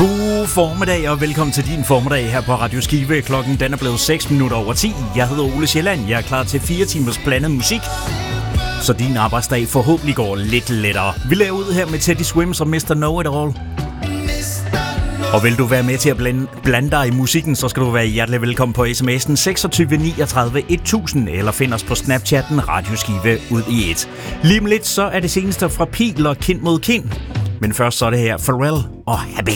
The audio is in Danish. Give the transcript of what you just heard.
God formiddag og velkommen til din formiddag her på Radio Skive. Klokken den er blevet 6 minutter over 10. Jeg hedder Ole Sjælland. Jeg er klar til 4 timers blandet musik, så din arbejdsdag forhåbentlig går lidt lettere. Vi laver ud her med Teddy Swims og Mr. Know It All. Og vil du være med til at blande dig i musikken, så skal du være hjertelig velkommen på sms'en 26 39 1000 eller find os på Snapchatten Radio Skive ud i et. Lige om lidt så er det seneste fra Pil og Kind mod Kind. Men først så er det her Pharrell og Happy.